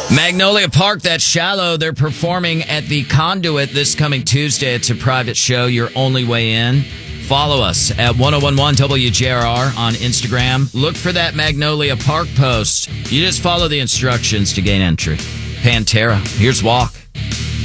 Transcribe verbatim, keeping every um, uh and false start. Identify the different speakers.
Speaker 1: Magnolia Park, that's Shallow. They're performing at the Conduit this coming Tuesday. It's a private show, your only way in. Follow us at ten eleven W J R R on Instagram. Look for that Magnolia Park post. You just follow the instructions to gain entry. Pantera, here's Walk.